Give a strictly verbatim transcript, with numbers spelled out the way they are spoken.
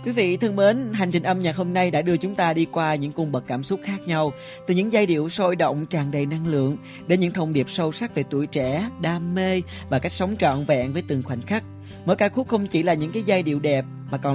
Quý vị thân mến, hành trình âm nhạc hôm nay đã đưa chúng ta đi qua những cung bậc cảm xúc khác nhau, từ những giai điệu sôi động tràn đầy năng lượng đến những thông điệp sâu sắc về tuổi trẻ, đam mê và cách sống trọn vẹn với từng khoảnh khắc. Mỗi ca khúc không chỉ là những cái giai điệu đẹp mà còn